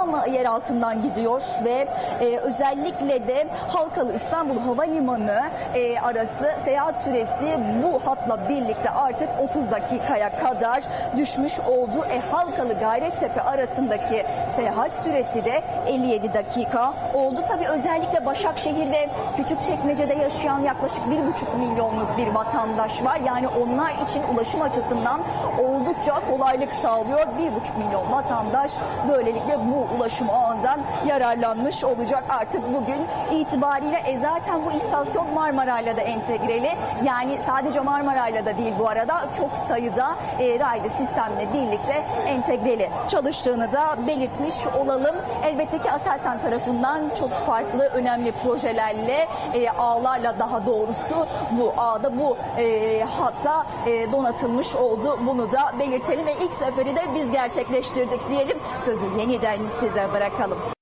tamamı yer altından gidiyor ve özellikle de Halkalı İstanbul Havalimanı arası seyahat süresi bu hatla birlikte artık 30 dakikaya kadar düşmüş oldu. Halkalı Gayrettepe arasındaki seyahat süresi de 57 dakika oldu. Tabii özellikle Başakşehir ve Küçükçekmece'de yaşayan yaklaşık 1,5 milyonluk bir vatandaş var. Yani onlar için ulaşım açısından oldukça kolaylık sağlıyor. 1,5 milyon vatandaş böylelikle bu ulaşım ağından yararlanmış olacak artık bugün itibariyle. Zaten bu istasyon Marmaray'la da entegreli. Yani sadece Marmaray'la da değil, bu arada çok sayıda raylı sistemle birlikte entegreli çalıştığını da belirtmiş olalım. Elbette ki Aselsan tarafından çok farklı önemli projelerle, ağlarla daha doğrusu bu ağda, bu hatta donatılmış oldu. Bunu da belirtelim ve ilk seferi de biz gerçekleştirdik diyelim. Sözü yeniden size bırakalım.